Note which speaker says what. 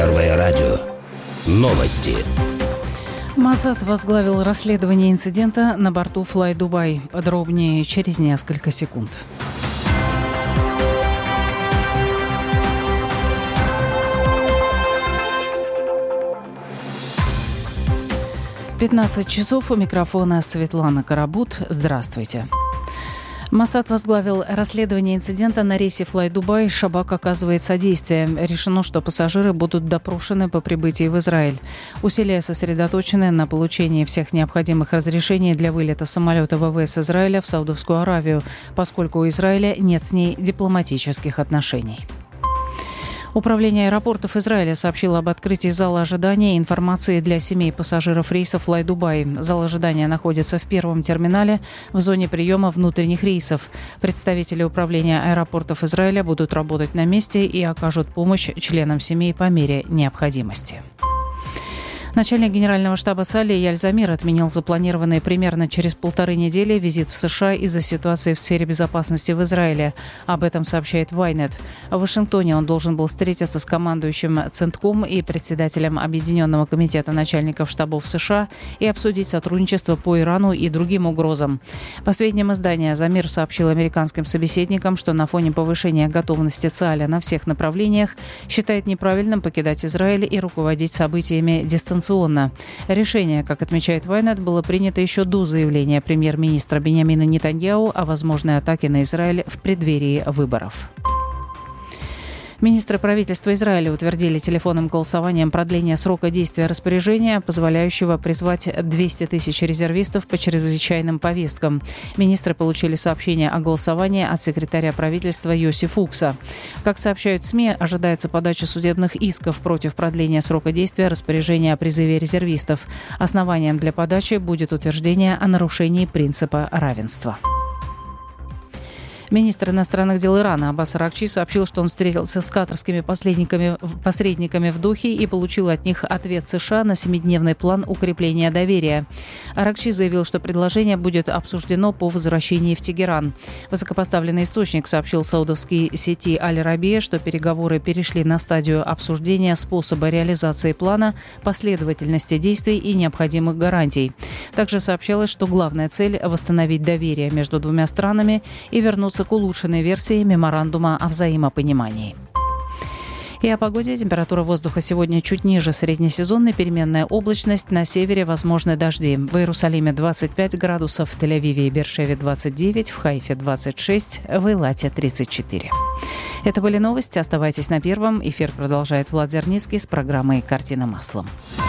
Speaker 1: Первое радио. Новости.
Speaker 2: Моссад возглавил расследование инцидента на борту Fly Dubai. Подробнее через несколько секунд. «15 часов». У микрофона Светлана Карабут. Здравствуйте. Моссад возглавил расследование инцидента на рейсе Fly Dubai. Шабак оказывает содействие. Решено, что пассажиры будут допрошены по прибытии в Израиль. Усилия сосредоточены на получении всех необходимых разрешений для вылета самолета ВВС Израиля в Саудовскую Аравию, поскольку у Израиля нет с ней дипломатических отношений. Управление аэропортов Израиля сообщило об открытии зала ожидания и информации для семей пассажиров рейса Fly Dubai. Зал ожидания находится в первом терминале в зоне приема внутренних рейсов. Представители управления аэропортов Израиля будут работать на месте и окажут помощь членам семей по мере необходимости. Начальник генерального штаба ЦАЛИ Эяль Замир отменил запланированный примерно через 1,5 недели визит в США из-за ситуации в сфере безопасности в Израиле. Об этом сообщает Ynet. В Вашингтоне он должен был встретиться с командующим Центком и председателем Объединенного комитета начальников штабов США и обсудить сотрудничество по Ирану и другим угрозам. По сведениям издания, Замир сообщил американским собеседникам, что на фоне повышения готовности ЦАЛИ на всех направлениях считает неправильным покидать Израиль и руководить событиями дистанционно. Решение, как отмечает Ynet, было принято еще до заявления премьер-министра Биньямина Нетаньяху о возможной атаке на Израиль в преддверии выборов. Министры правительства Израиля утвердили телефонным голосованием продление срока действия распоряжения, позволяющего призвать 200 тысяч резервистов по чрезвычайным повесткам. Министры получили сообщение о голосовании от секретаря правительства Йоси Фукса. Как сообщают СМИ, ожидается подача судебных исков против продления срока действия распоряжения о призыве резервистов. Основанием для подачи будет утверждение о нарушении принципа равенства. Министр иностранных дел Ирана Аббас Аракчи сообщил, что он встретился с катарскими посредниками в Дохе и получил от них ответ США на 7-дневный план укрепления доверия. Аракчи заявил, что предложение будет обсуждено по возвращении в Тегеран. Высокопоставленный источник сообщил саудовской сети Аль-Арабия, что переговоры перешли на стадию обсуждения способа реализации плана, последовательности действий и необходимых гарантий. Также сообщалось, что главная цель – восстановить доверие между двумя странами и вернуться к улучшенной версии меморандума о взаимопонимании. И о погоде. Температура воздуха сегодня чуть ниже среднесезонной, переменная облачность, на севере возможны дожди. В Иерусалиме 25 градусов, в Тель-Авиве и Бершеве 29, в Хайфе 26, в Эйлате 34. Это были новости. Оставайтесь на Первом. Эфир продолжает Влад Зерницкий с программой «Картина маслом».